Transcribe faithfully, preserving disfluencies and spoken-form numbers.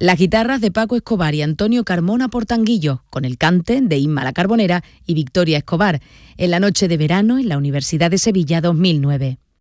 Las guitarras de Paco Escobar y Antonio Carmona Portanguillo, con el cante de Inma La Carbonera y Victoria Escobar, en la noche de verano en la Universidad de Sevilla dos mil nueve.